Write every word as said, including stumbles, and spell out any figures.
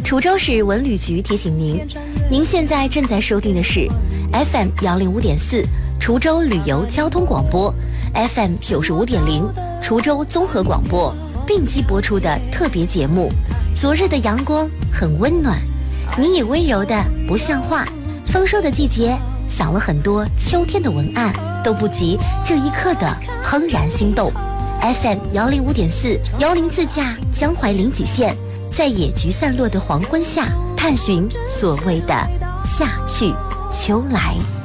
滁州市文旅局提醒您，您现在正在收听的是 F M 幺零五点四滁州旅游交通广播， F M 九十五点零滁州综合广播并机播出的特别节目。昨日的阳光很温暖，你也温柔的不像话。丰收的季节，想了很多秋天的文案，都不及这一刻的怦然心动。F M 幺零五点四幽灵自驾江淮临济县，在野菊散落的黄昏下，探寻所谓的夏去秋来。